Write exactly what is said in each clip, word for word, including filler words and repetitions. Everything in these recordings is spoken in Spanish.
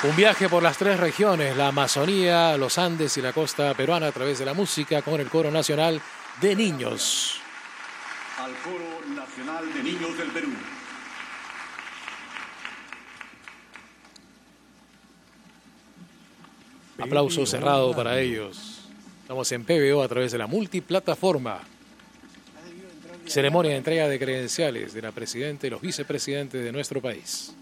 Un viaje por las tres regiones, la Amazonía, los Andes y la costa peruana a través de la música con el Coro Nacional de Niños. Al Coro Nacional de Niños del Perú. Aplauso cerrado para ellos. Estamos en P B O a través de la multiplataforma. Ceremonia de entrega de credenciales de la presidenta y los vicepresidentes de nuestro país.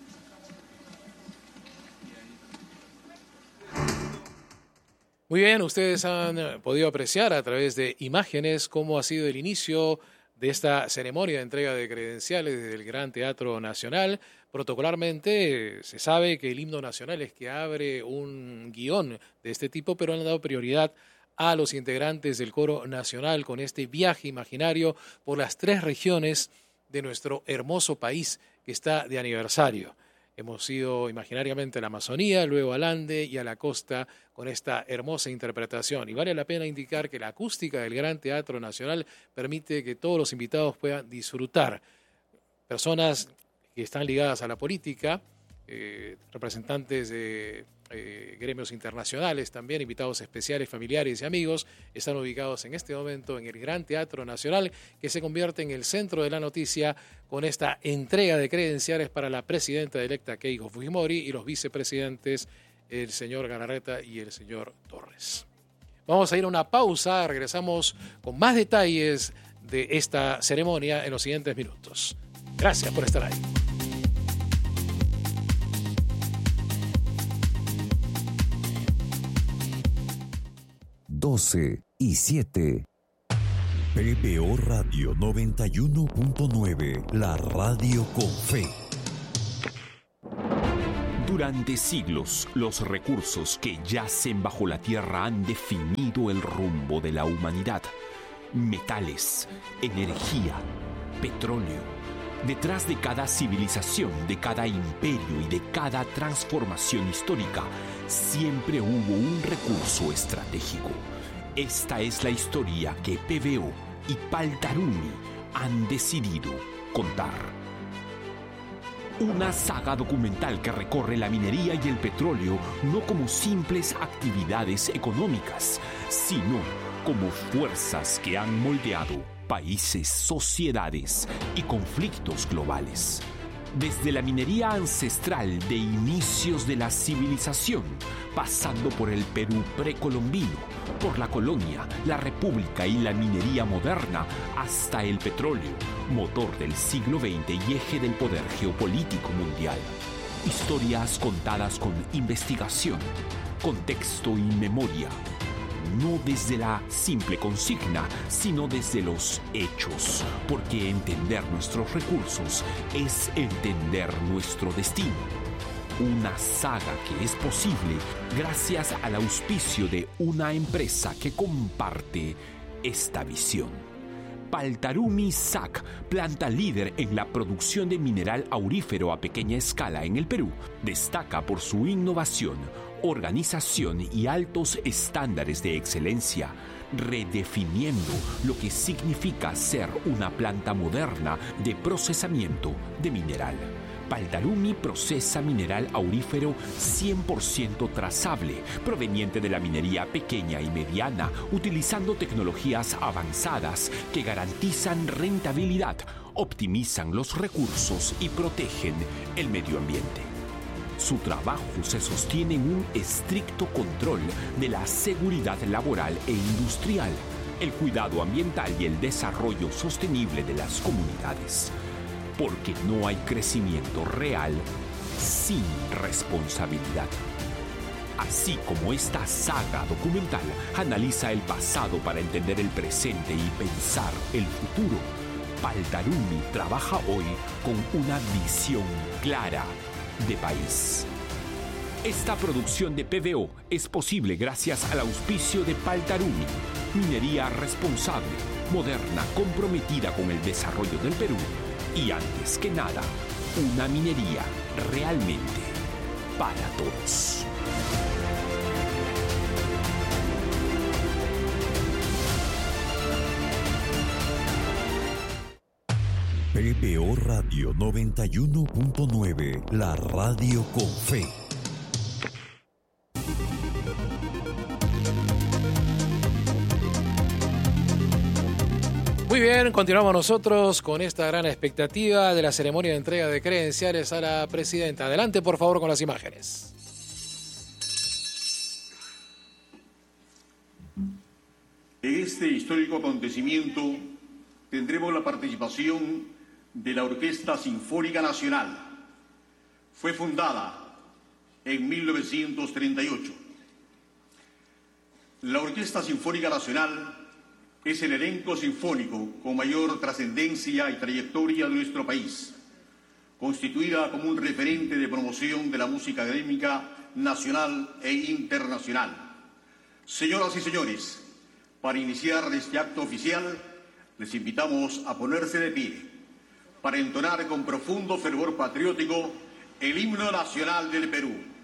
Muy bien, ustedes han podido apreciar a través de imágenes cómo ha sido el inicio de esta ceremonia de entrega de credenciales del Gran Teatro Nacional. Protocolarmente se sabe que el himno nacional es que abre un guión de este tipo, pero han dado prioridad a los integrantes del Coro Nacional con este viaje imaginario por las tres regiones de nuestro hermoso país que está de aniversario. Hemos ido imaginariamente a la Amazonía, luego al Ande y a la costa con esta hermosa interpretación. Y vale la pena indicar que la acústica del Gran Teatro Nacional permite que todos los invitados puedan disfrutar. Personas que están ligadas a la política, eh, representantes de eh, gremios internacionales también, invitados especiales, familiares y amigos, están ubicados en este momento en el Gran Teatro Nacional, que se convierte en el centro de la noticia con esta entrega de credenciales para la presidenta electa Keiko Fujimori y los vicepresidentes, el señor Galarreta y el señor Torres. Vamos a ir a una pausa, regresamos con más detalles de esta ceremonia en los siguientes minutos. Gracias por estar ahí. doce y siete. P B O Radio noventa y uno punto nueve, la radio con fe. Durante siglos, los recursos que yacen bajo la tierra han definido el rumbo de la humanidad. Metales, energía, petróleo. Detrás de cada civilización, de cada imperio y de cada transformación histórica, siempre hubo un recurso estratégico. Esta es la historia que P B O y Paltarumi han decidido contar. Una saga documental que recorre la minería y el petróleo no como simples actividades económicas, sino como fuerzas que han moldeado países, sociedades y conflictos globales. Desde la minería ancestral de inicios de la civilización, pasando por el Perú precolombino, por la colonia, la república y la minería moderna, hasta el petróleo, motor del siglo veinte y eje del poder geopolítico mundial. Historias contadas con investigación, contexto y memoria. No desde la simple consigna, sino desde los hechos, porque entender nuestros recursos es entender nuestro destino. Una saga que es posible gracias al auspicio de una empresa que comparte esta visión. Paltarumi S A C, planta líder en la producción de mineral aurífero a pequeña escala en el Perú, destaca por su innovación, organización y altos estándares de excelencia, redefiniendo lo que significa ser una planta moderna de procesamiento de mineral. Paltarumi procesa mineral aurífero cien por ciento trazable, proveniente de la minería pequeña y mediana, utilizando tecnologías avanzadas que garantizan rentabilidad, optimizan los recursos y protegen el medio ambiente. Su trabajo se sostiene en un estricto control de la seguridad laboral e industrial, el cuidado ambiental y el desarrollo sostenible de las comunidades. Porque no hay crecimiento real sin responsabilidad. Así como esta saga documental analiza el pasado para entender el presente y pensar el futuro, Paltarumi trabaja hoy con una visión clara de país. Esta producción de P B O es posible gracias al auspicio de Paltarumi, minería responsable, moderna, comprometida con el desarrollo del Perú y, antes que nada, una minería realmente para todos. P B O Radio noventa y uno punto nueve, la radio con fe. Muy bien, continuamos nosotros con esta gran expectativa de la ceremonia de entrega de credenciales a la presidenta. Adelante, por favor, con las imágenes. En este histórico acontecimiento tendremos la participación de la Orquesta Sinfónica Nacional. Fue fundada en mil novecientos treinta y ocho. La Orquesta Sinfónica Nacional es el elenco sinfónico con mayor trascendencia y trayectoria de nuestro país, constituida como un referente de promoción de la música académica nacional e internacional. Señoras y señores, para iniciar este acto oficial, les invitamos a ponerse de pie para entonar con profundo fervor patriótico el himno nacional del Perú.